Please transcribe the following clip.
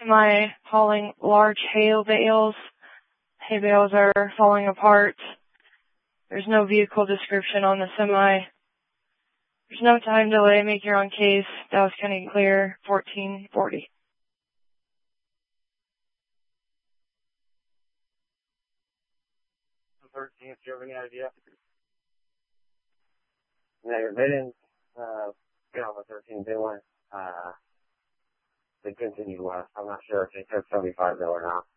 semi hauling large hay bales. Hay bales are falling apart. There's no vehicle description on the semi. There's no time delay. Make your own case. Dallas County Clear, 1440. 13th, do you have any idea? No, they didn't get on the 13th. They went, they continued west. I'm not sure if they took 75 though or not.